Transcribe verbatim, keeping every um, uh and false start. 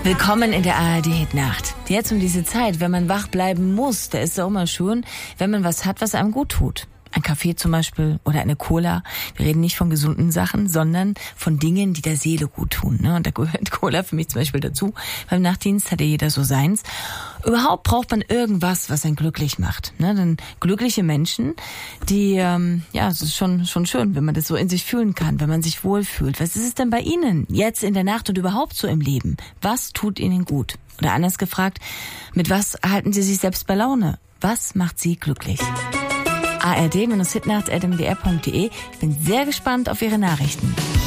Willkommen in der A R D-Hitnacht. Jetzt um diese Zeit, wenn man wach bleiben muss, da ist es auch immer schön, wenn man was hat, was einem gut tut. Ein Kaffee zum Beispiel oder eine Cola. Wir reden nicht von gesunden Sachen, sondern von Dingen, die der Seele gut tun. Ne? Und da gehört Cola für mich zum Beispiel dazu. Beim Nachtdienst hat ja jeder so seins. Überhaupt braucht man irgendwas, was einen glücklich macht. Ne? Denn glückliche Menschen, die, ähm, ja, es ist schon schon schön, wenn man das so in sich fühlen kann, wenn man sich wohlfühlt. Was ist es denn bei Ihnen jetzt in der Nacht und überhaupt so im Leben? Was tut Ihnen gut? Oder anders gefragt, mit was halten Sie sich selbst bei Laune? Was macht Sie glücklich? A R D-Hitnacht at m d r punkt d e. Ich bin sehr gespannt auf Ihre Nachrichten.